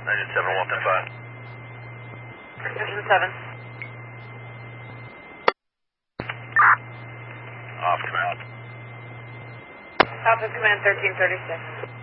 Engine 7, 135. Engine 7. Off command. Office Command 1336.